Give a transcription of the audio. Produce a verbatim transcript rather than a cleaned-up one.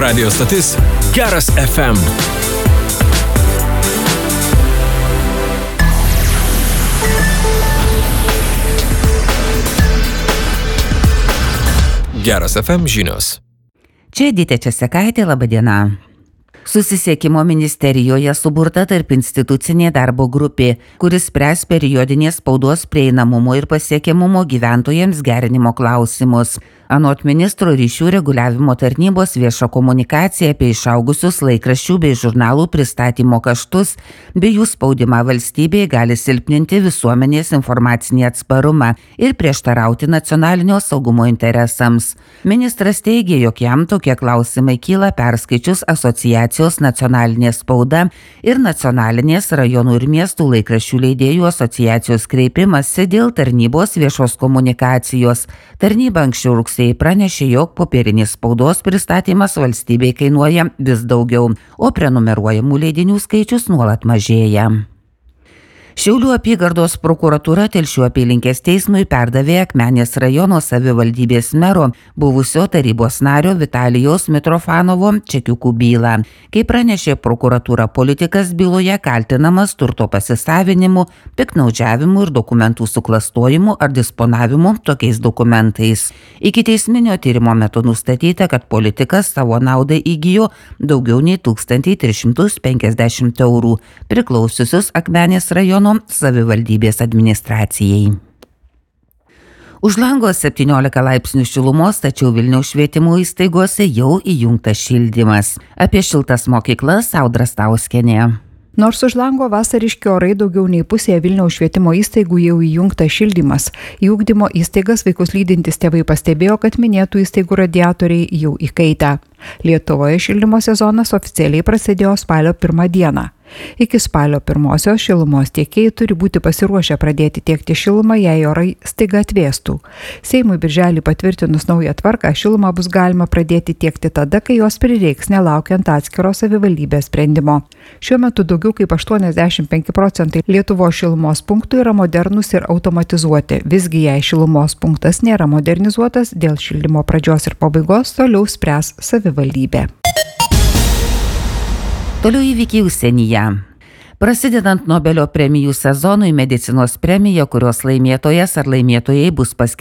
Radio stotis Geras F M. Geras F M žinios. Čia Edita Česekaitė, laba diena. Susisiekimo ministerijoje suburta tarp institucinė darbo grupė, kuris spręs periodinės spaudos prieinamumo ir pasiekiamumo gyventojams gerinimo klausimus. Anot ministro ryšių reguliavimo tarnybos vieša komunikacija apie išaugusius laikraščių bei žurnalų pristatymo kaštus bei jų spaudimą valstybėje gali silpninti visuomenės informacinį atsparumą ir prieštarauti nacionalinio saugumo interesams. Ministras teigė, jog jam tokie klausimai kyla perskaičius asociacijos Nacionalinė spauda ir Nacionalinės rajonų ir miestų laikraščių leidėjų asociacijos kreipimąsi dėl tarnybos viešos komunikacijos. Tarnyba anksčiau rugsėjį pranešė, jog popierinės spaudos pristatymas valstybei kainuoja vis daugiau, o prenumeruojamų leidinių skaičius nuolat mažėja. Šiaulių apygardos prokuratūra Telšių apylinkės teismui perdavė Akmenės rajono savivaldybės mero, buvusio tarybos nario Vitalijaus Mitrofanovo čekiukų bylą. Kaip pranešė prokuratūra, politikas byloje kaltinamas turto pasisavinimu, piktnaudžiavimu ir dokumentų suklastojimu ar disponavimu tokiais dokumentais. Ikiteisminio tyrimo metu nustatyta, kad politikas savo naudai įgijo daugiau nei tūkstantį tris šimtus penkiasdešimt eurų, priklausiusius Akmenės rajono savivaldybės administracijai. Už lango septyniolika laipsnių šilumos, tačiau Vilniaus švietimo įstaigose jau įjungtas šildymas. Apie šiltas mokyklas Audra Stauskienė. Nors už lango vasariški orai, daugiau nei pusėje Vilniaus švietimo įstaigų jau įjungtas šildymas. Į ugdymo įstaigas vaikus lydintys tėvai pastebėjo, kad minėtų įstaigų radiatoriai jau įkaitę. Lietuvoje šildymo sezonas oficialiai prasidėjo spalio pirmą dieną. Iki spalio pirmosios šilumos tiekėjai turi būti pasiruošę pradėti tiekti šilumą, jei orai staiga atvėstų. Seimui birželį patvirtinus naują tvarką, šilumą bus galima pradėti tiekti tada, kai jos prireiks, nelaukiant atskiro savivaldybės sprendimo. Šiuo metu daugiau kaip aštuoniasdešimt penki procentai Lietuvos šilumos punktų yra modernūs ir automatizuoti. Visgi, jei šilumos punktas nėra modernizuotas, dėl šildymo pradžios ir pabaigos toliau spręs savivaldybė. Toliau įvykiai užsienyje. Prasidedant Nobelio premijų sezonui, medicinos premija, kurios laimėtojas ar laimėtojai bus paskirti